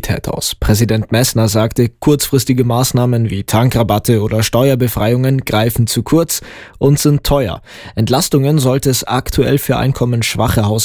Solidarität aus. Präsident Messner sagte, kurzfristige Maßnahmen wie Tankrabatte oder Steuerbefreiungen greifen zu kurz und sind teuer. Entlastungen sollte es aktuell für einkommensschwache Haushalte